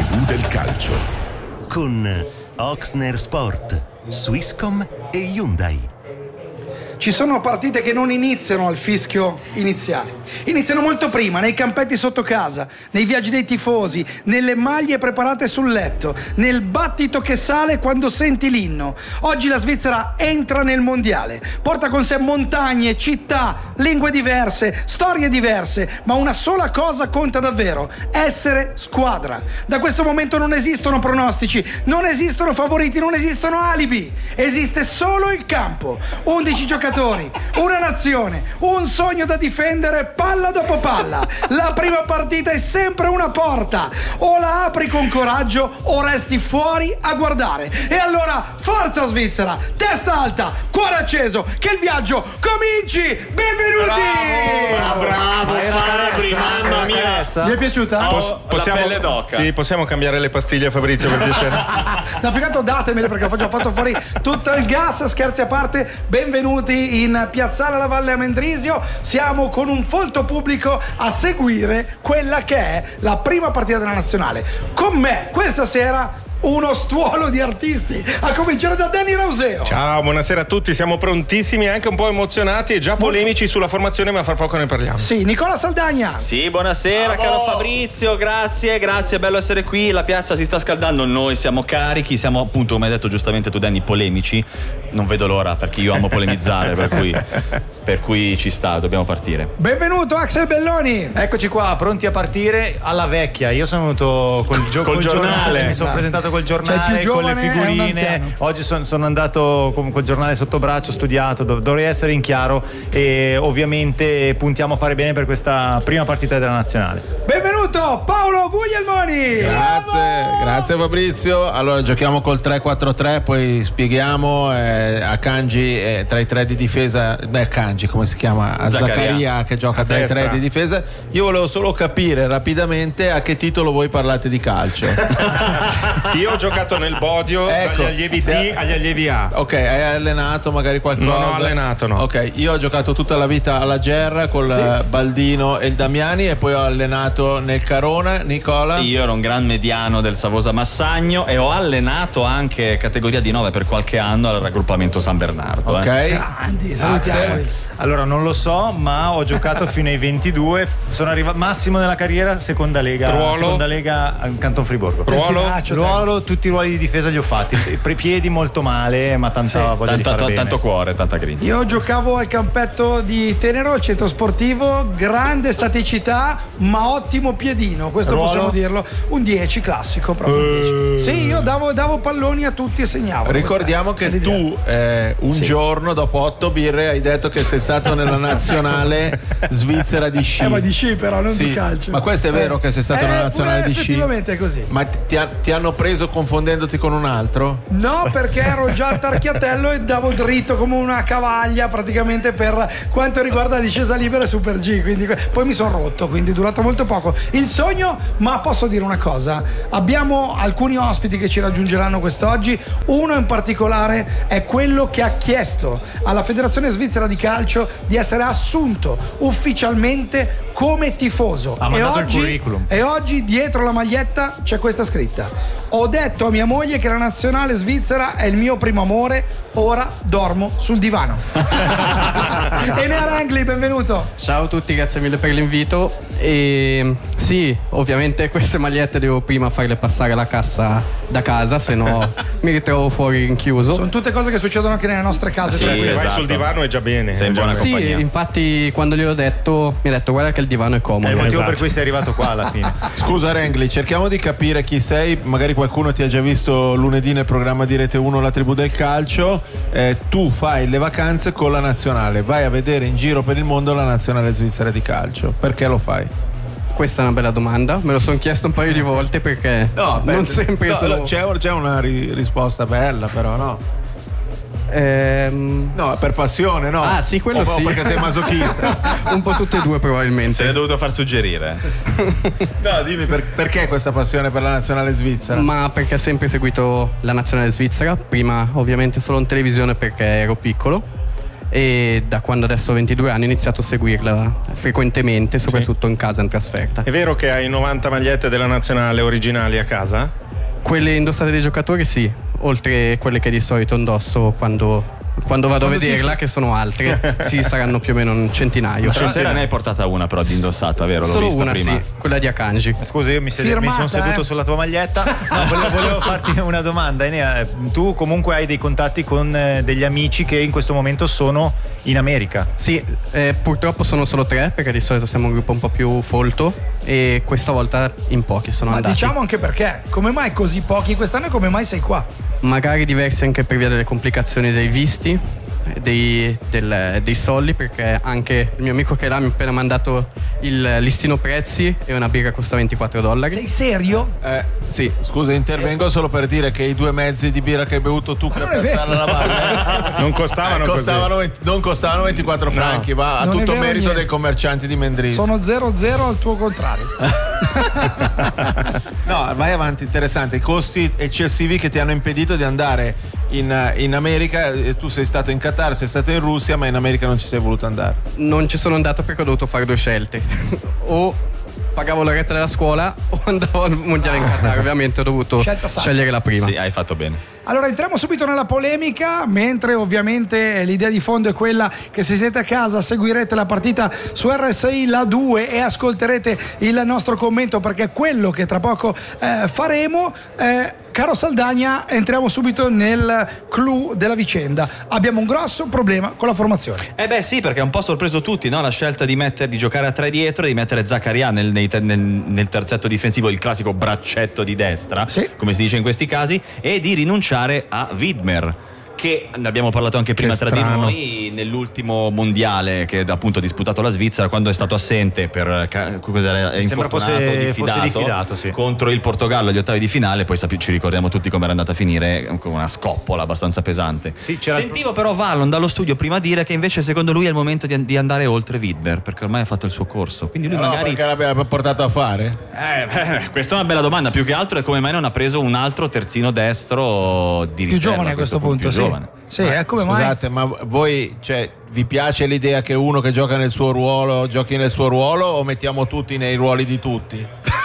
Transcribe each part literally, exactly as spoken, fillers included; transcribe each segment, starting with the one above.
tivù del calcio. Con Oxner Sport, Swisscom e Hyundai. Ci sono partite che non iniziano al fischio iniziale, iniziano molto prima, nei campetti sotto casa, nei viaggi dei tifosi, nelle maglie preparate sul letto, nel battito che sale quando senti l'inno. Oggi la Svizzera entra nel mondiale, porta con sé montagne, città, lingue diverse, storie diverse, ma una sola cosa conta davvero: essere squadra. Da questo momento non esistono pronostici, non esistono favoriti, non esistono alibi, esiste solo il campo, undici giocatori, una nazione, un sogno da difendere palla dopo palla. La prima partita è sempre una porta, o la apri con coraggio o resti fuori a guardare. E allora forza Svizzera, testa alta, cuore acceso, che il viaggio cominci. Benvenuti. Bravo, bravo, bravo Fabri, mamma mia. Vi è piaciuta? Pos- possiamo, la pelle d'oca. Sì, possiamo cambiare le pastiglie a Fabrizio per piacere. No, più che altro datemele, perché ho già fatto fuori tutto il gas. Scherzi a parte, benvenuti in Piazzale alla Valle Amendrisio. Siamo con un folto pubblico a seguire quella che è la prima partita della nazionale. Con me questa sera uno stuolo di artisti, a cominciare da Danny Rauseo. Ciao, buonasera a tutti, siamo prontissimi, anche un po' emozionati e già polemici Molto. sulla formazione, ma fra poco ne parliamo. Sì, Nicola Saldagna. Sì, buonasera. Bravo. Caro Fabrizio, grazie, grazie, bello essere qui. La piazza si sta scaldando, noi siamo carichi, siamo appunto, come hai detto giustamente tu Danny, polemici. Non vedo l'ora, perché io amo polemizzare, per cui per cui ci sta, dobbiamo partire. Benvenuto Axel Belloni. Eccoci qua, pronti a partire alla vecchia. Io sono venuto col, gio- col, col giornale. giornale, mi sono presentato col giornale, cioè, con le figurine. Oggi son, sono andato con col giornale sotto braccio, studiato, dov- dovrei essere in chiaro e ovviamente puntiamo a fare bene per questa prima partita della nazionale. Benvenuto Paolo Guglielmoni. Grazie, Bravo. grazie Fabrizio. Allora giochiamo col tre quattro tre, poi spieghiamo eh, a Kanji eh, tra i tre di difesa, beh Kanji come si chiama? A Zaccaria, Zaccaria che gioca a tra destra. i tre di difesa. Io volevo solo capire rapidamente a che titolo voi parlate di calcio. Io ho giocato nel Bodio, ecco, dagli allievi D agli allievi A. Ok, hai allenato magari qualcosa? Non ho allenato, no. Ok, io ho giocato tutta la vita alla Gerra col sì. Baldino e il Damiani, e poi ho allenato nel Carona. Nicola? Io ero un gran mediano del Savosa Massagno e ho allenato anche categoria di nove per qualche anno al raggruppamento San Bernardo. Ok. Eh. Grandi, salutiamo. Allora non lo so, ma ho giocato fino ai ventidue, sono arrivato massimo nella carriera seconda lega, ruolo? seconda lega Canton Friburgo. Ruolo? Ruolo, tutti i ruoli di difesa li ho fatti, i piedi molto male, ma tanta sì, voglia tanta, di fare t- bene. tanto cuore, tanta grinta. Io giocavo al campetto di Tenero, al centro sportivo, grande staticità ma ottimo piedino, questo Ruolo? possiamo dirlo, un dieci classico proprio. Uh. dieci. Sì, io davo, davo palloni a tutti e segnavo. Ricordiamo che l'idea. tu eh, un sì. giorno dopo otto birre hai detto che sei stato nella nazionale svizzera di sci. Eh, ma di sci però, non sì. di calcio. Ma questo è vero eh. che sei stato eh, nella nazionale di sci? Effettivamente è così. Ma ti, ha, ti hanno preso confondendoti con un altro? No, perché ero già al tarchiatello e davo dritto come una cavaglia praticamente per quanto riguarda la discesa libera e Super G, quindi poi mi sono rotto, quindi è durato molto poco il sogno. Ma posso dire una cosa, abbiamo alcuni ospiti che ci raggiungeranno quest'oggi. Uno in particolare è quello che ha chiesto alla Federazione Svizzera di Calcio di essere assunto ufficialmente come tifoso. Ha e mandato oggi, il curriculum. e oggi dietro la maglietta c'è questa scritta: ho detto a mia moglie che la nazionale svizzera è il mio primo amore, ora dormo sul divano. Enea Rangli, benvenuto. Ciao a tutti, grazie mille per l'invito. E sì, ovviamente queste magliette devo prima farle passare alla cassa da casa, se no mi ritrovo fuori rinchiuso. Sono tutte cose che succedono anche nelle nostre case. Sì, cioè, se esatto. vai sul divano è già bene. Sei in buona Sì, compagnia. infatti quando gliel'ho detto mi ha detto guarda che il divano è comodo. È il motivo esatto. per cui sei arrivato qua alla fine. Scusa Rengli, cerchiamo di capire chi sei. Magari qualcuno ti ha già visto lunedì nel programma di Rete uno La Tribù del Calcio. eh, Tu fai le vacanze con la nazionale, vai a vedere in giro per il mondo la nazionale svizzera di calcio. Perché lo fai? Questa è una bella domanda, me lo sono chiesto un paio di volte perché No, beh, non sempre no, sono... c'è, c'è una ri- risposta bella, però no. Ehm... No, per passione, no? Ah sì, quello o, sì. O perché sei masochista. Un po' tutte e due probabilmente. Se l'è dovuto far suggerire. No, dimmi per, perché questa passione per la nazionale svizzera? Ma perché ho sempre seguito la nazionale svizzera, prima ovviamente solo in televisione perché ero piccolo e da quando adesso ho ventidue anni ho iniziato a seguirla frequentemente, soprattutto sì. in casa in trasferta. È vero che hai novanta magliette della nazionale originali a casa? Quelle indossate dai giocatori sì, oltre a quelle che di solito indosso quando Quando vado Quando a vederla, ti... che sono altre, sì, saranno più o meno un centinaio. Stasera ne hai portata una però di indossata, vero? L'ho Solo vista una, prima. sì, quella di Akanji. Scusa, io mi, sed- mi sono seduto eh? sulla tua maglietta. No, volevo, volevo farti una domanda, Enea. Tu comunque hai dei contatti con eh, degli amici che in questo momento sono in America? Sì, eh, purtroppo sono solo tre, perché di solito siamo un gruppo un po' più folto e questa volta in pochi sono Ma andati. diciamo anche perché, come mai così pochi quest'anno e come mai sei qua? Magari diversi anche per via delle complicazioni dei visti, dei, del, dei soldi, perché anche il mio amico che là mi ha appena mandato il listino prezzi e una birra costa ventiquattro dollari. Sei serio? Eh, sì. Scusa, intervengo sì, solo per dire che i due mezzi di birra che hai bevuto tu per piazzare la valle non costavano, eh, costavano così. venti, non costavano ventiquattro no. franchi, va a non tutto merito niente. dei commercianti di Mendrisio. Sono zero zero al tuo contrario. No, vai avanti, interessante. I costi eccessivi che ti hanno impedito di andare in, in America. Tu sei stato in Qatar, sei stato in Russia, ma in America non ci sei voluto andare. Non ci sono andato perché ho dovuto fare due scelte. O pagavo la retta della scuola o andavo al mondiale in Qatar. Ovviamente ho dovuto scegliere la prima. Sì, hai fatto bene. Allora entriamo subito nella polemica, mentre ovviamente l'idea di fondo è quella che se siete a casa seguirete la partita su R S I La due e ascolterete il nostro commento, perché è quello che tra poco eh, faremo. Eh, caro Saldagna, entriamo subito nel clou della vicenda. Abbiamo un grosso problema con la formazione. Eh beh sì, perché ha un po' sorpreso tutti, no? La scelta di, mettere, di giocare a tre dietro e di mettere Zaccaria nel, nel, nel, nel terzetto difensivo, il classico braccetto di destra, sì, come si dice in questi casi, e di rinunciare a Widmer, che ne abbiamo parlato anche prima tra di noi nell'ultimo mondiale che appunto ha disputato la Svizzera, quando è stato assente per cos'era, infortunato, fosse, diffidato, fosse diffidato sì. contro il Portogallo agli ottavi di finale. Poi ci ricordiamo tutti come era andata a finire, con una scoppola abbastanza pesante. Sì, sentivo però Vallon dallo studio prima dire che invece secondo lui è il momento di, di andare oltre Widmer, perché ormai ha fatto il suo corso, quindi lui no, magari perché l'abbiamo portato a fare? Eh, beh, questa è una bella domanda. Più che altro è come mai non ha preso un altro terzino destro di riserva, più giovane a questo punto, punto sì. Giovane. Sì, ma, è come scusate, mai? ma voi, cioè, vi piace l'idea che uno che gioca nel suo ruolo giochi nel suo ruolo, o mettiamo tutti nei ruoli di tutti?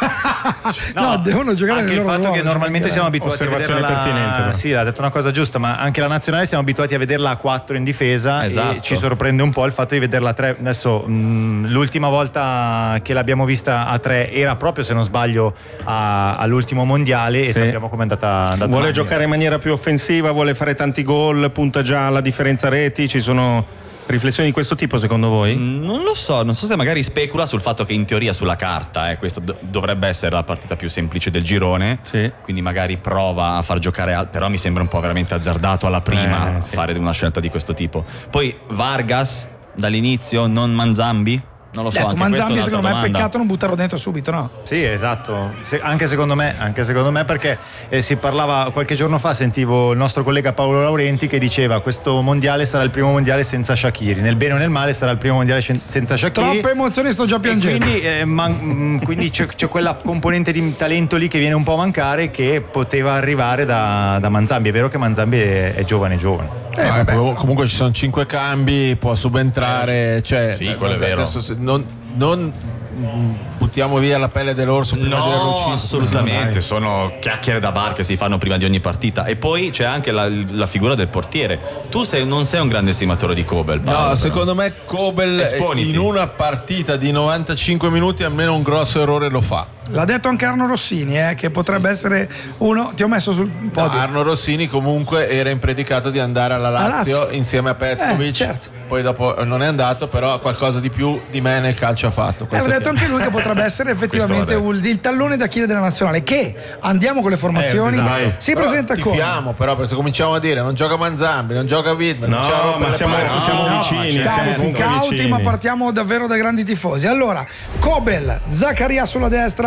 No, no, devono giocare anche nel il loro fatto ruolo, che normalmente siamo abituati a vederla pertinente. Sì, ha detto una cosa giusta, ma anche la nazionale siamo abituati a vederla a quattro in difesa, esatto. E ci sorprende un po' il fatto di vederla a tre. Adesso mh, l'ultima volta che l'abbiamo vista a tre era proprio, se non sbaglio, a, all'ultimo mondiale, e sì, sappiamo come è andata, andata vuole avanti. Giocare in maniera più offensiva, vuole fare tanti gol, punta già alla differenza reti. Ci sono riflessioni di questo tipo secondo voi? Non lo so, non so se magari specula sul fatto che in teoria sulla carta eh, questa do- dovrebbe essere la partita più semplice del girone, sì, quindi magari prova a far giocare al- però mi sembra un po' veramente azzardato alla prima eh, sì. fare una scelta di questo tipo. Poi Vargas dall'inizio, non Manzambi? Non lo so, detto, anche Manzambi questa è secondo me domanda. è peccato non buttarlo dentro subito, no? Sì, esatto. Se, anche secondo me, anche secondo me perché eh, si parlava qualche giorno fa, sentivo il nostro collega Paolo Laurenti che diceva: questo mondiale sarà il primo mondiale senza Shaqiri, nel bene o nel male sarà il primo mondiale cen- senza Shaqiri. Troppe emozioni, sto già piangendo. E quindi eh, man- quindi c'è, c'è quella componente di talento lì che viene un po' a mancare, che poteva arrivare da, da Manzambi. È vero che Manzambi è, è giovane giovane. Eh, no, vabbè, comunque ci sono cinque cambi, può subentrare, cioè, sì, quello è vero. Adesso se, non, non buttiamo via la pelle dell'orso prima no, di averlo ucciso. assolutamente, sono chiacchiere da bar che si fanno prima di ogni partita. E poi c'è anche la, la figura del portiere. Tu sei, non sei un grande estimatore di Kobel, Paolo, no, però. Secondo me Kobel Esponiti. in una partita di novantacinque minuti almeno un grosso errore lo fa. L'ha detto anche Arno Rossini, eh, che potrebbe essere uno. Ti ho messo sul podio. No, Arno Rossini comunque era impredicato di andare alla Lazio, Lazio. insieme a Petkovic. Eh, certo. Poi dopo non è andato, però qualcosa di più di me nel calcio ha fatto. Eh, ha detto anche lui che potrebbe essere effettivamente il, il tallone d'Achille della nazionale. Che andiamo con le formazioni, eh, esatto. si però presenta come? Tifiamo, però se cominciamo a dire non gioca Manzambi, non gioca Widmer, no, non c'è ma siamo, no, siamo no, vicini, no, siamo cauti, cauti, vicini. Ma partiamo davvero da grandi tifosi. Allora, Kobel, Zaccaria sulla destra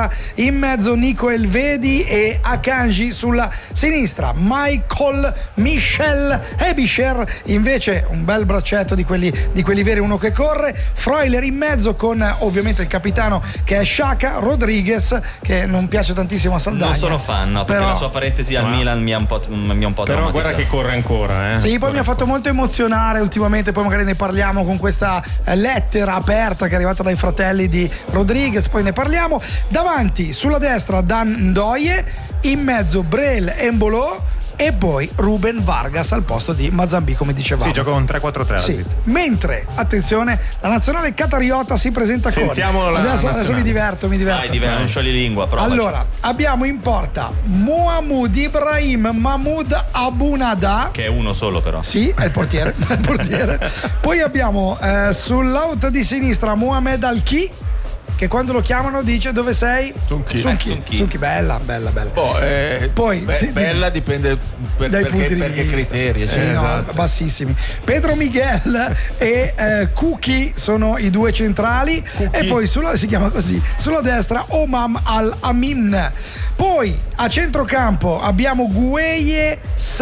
destra, in mezzo Nico Elvedi e Akanji sulla sinistra, Michael Michel Ebischer invece un bel braccetto di quelli, di quelli veri, uno che corre, Freuler in mezzo con ovviamente il capitano che è Xhaka, Rodriguez che non piace tantissimo a Saldagna. Non sono fan, no, perché però, la sua parentesi al ma... Milan mi ha un po', mi ha un po' però guarda che corre ancora, eh. Sì, poi corre mi ha fatto molto emozionare ultimamente, poi magari ne parliamo con questa lettera aperta che è arrivata dai fratelli di Rodriguez, poi ne parliamo. Davanti sulla destra Dan Ndoye, in mezzo Brel Embolo e poi Ruben Vargas al posto di Mazambi, come dicevamo. Sì, gioca un tre quattro tre. Sì. Mentre, attenzione, la nazionale qatariota si presenta con. Sentiamo la adesso, adesso mi diverto, mi diverto. Dai, diventa un scioglilingua. Provaci. Allora, abbiamo in porta Mohamed Ibrahim Mahmoud Abunada. Che è uno solo, però. Sì, è il portiere. è il portiere. Poi abbiamo eh, sull'out di sinistra Mohamed Al-Ki, che quando lo chiamano dice dove sei? Sunchi. Sunchi, Eh, Sunchi. Sunchi, bella, bella, bella. Boh, eh, Poi be- sì, bella dipende per, dai perché, punti di perché vista. criteri, sì, Eh, no, esatto. bassissimi. Pedro Miguel e eh, Kuki sono i due centrali. E poi sulla, si chiama così, sulla destra Omam Al-Amin. Poi a centrocampo abbiamo Gueye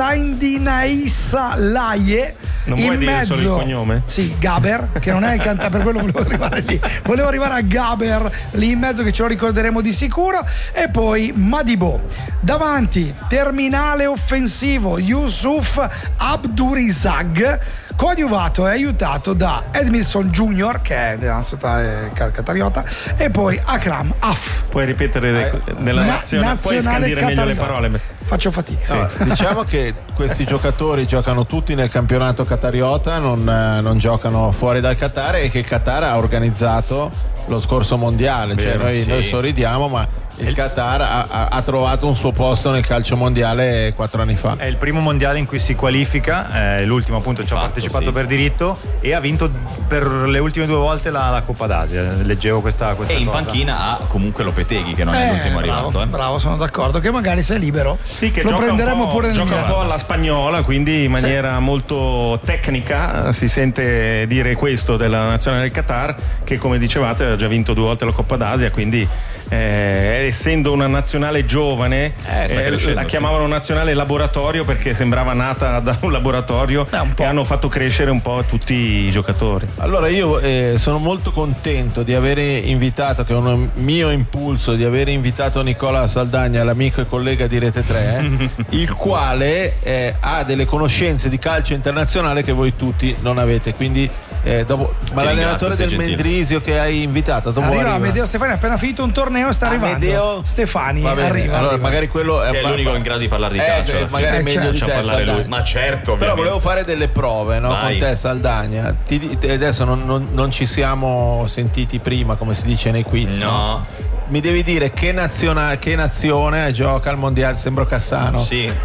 Saindinaissa Laie. Non in vuoi dire mezzo, solo il cognome? Sì, Gaber, che non è il cantante, per quello volevo arrivare lì. Volevo arrivare a Gaber lì in mezzo, che ce lo ricorderemo di sicuro. E poi Madibo. Davanti, terminale offensivo Yusuf Abdurizag, coadiuvato e aiutato da Edmilson Junior, che è della nazionale qatariota, e poi Akram Af. Puoi ripetere de- della Na- nazionale, puoi nazionale scandire meglio le qatariota. parole. Faccio fatica. No, diciamo che questi giocatori giocano tutti nel campionato qatariota, non, eh, non giocano fuori dal Qatar, e che il Qatar ha organizzato lo scorso mondiale. Cioè, Vero, noi, sì. noi sorridiamo, ma il Qatar ha, ha, ha trovato un suo posto nel calcio mondiale quattro anni fa. È il primo mondiale in cui si qualifica, eh, l'ultimo appunto ci ha Fatto, partecipato sì. per diritto e ha vinto per le ultime due volte la, la Coppa d'Asia. Leggevo questa, questa E in cosa. panchina ha comunque Lopeteghi, che non è Eh, l'ultimo bravo, arrivato. Eh. bravo, sono d'accordo. Che magari sei libero. Sì, che lo gioca prenderemo un po', pure nel gioca un Milan. po' alla spagnola, quindi in maniera molto tecnica. Si sente dire questo della nazionale del Qatar, che come dicevate ha già vinto due volte la Coppa d'Asia, quindi eh, essendo una nazionale giovane, Eh, sta eh, crescendo, la sì. chiamavano nazionale laboratorio perché sembrava nata da un laboratorio. Beh, un po'. E hanno fatto crescere un po' tutti i giocatori. Allora io eh, sono molto contento di avere invitato, che è un mio impulso, di avere invitato Nicola Saldagna, l'amico e collega di Rete tre, eh, il quale eh, ha delle conoscenze di calcio internazionale che voi tutti non avete, quindi eh, dopo, ma Ti l'allenatore ringrazio, del sei gentile. Mendrisio che hai invitato dopo Arriva arriva. Amedeo Stefani, ha appena finito un torneo e sta arrivando. Amedeo Stefani Va bene, arriva. allora arriva. magari quello Che è ma- l'unico in grado di parlare di eh, calcio. eh, alla magari Eh, è meglio certo. di Faccia te, parlare Saldagna. lui. Ma certo, Però ovviamente. volevo fare delle prove, no, Vai. con te Saldagna. Ti, ti- adesso non, non- non ci siamo sentiti prima, come si dice nei quiz. No. Mi devi dire che, naziona- che nazione gioca al mondiale. Sembro Cassano. Sì. I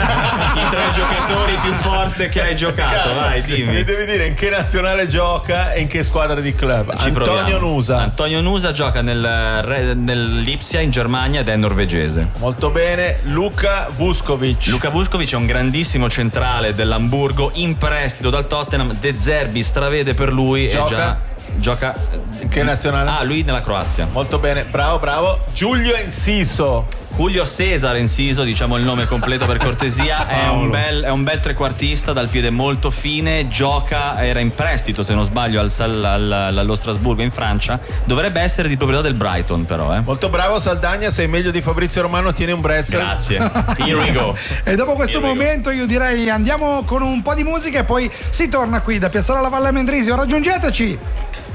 tre giocatori più forti che hai giocato, vai, Mi dimmi. devi dire in che nazionale gioca e in che squadra di club. Ci Antonio proviamo. Nusa. Antonio Nusa gioca nel, Re- nell'Ipsia in Germania ed è norvegese. Molto bene. Luka Vuskovic. Luka Vuskovic è un grandissimo centrale dell'Hamburgo in prestito dal Tottenham. De Zerbi stravede per lui Gioca? e già gioca In che nazionale? Ah, lui nella Croazia. Molto bene, bravo, bravo. Giulio Enciso. Julio Cesar Enciso, diciamo il nome completo per cortesia, è un, bel, è un bel trequartista dal piede molto fine, gioca, era in prestito se non sbaglio al, al, al, allo Strasburgo in Francia, dovrebbe essere di proprietà del Brighton però. Eh. Molto bravo Saldagna, sei meglio di Fabrizio Romano, tieni un brezzo. Grazie, here we go. E dopo questo Here we go. momento io direi andiamo con un po' di musica e poi si torna qui da Piazzale alla Valle Mendrisio. Raggiungeteci!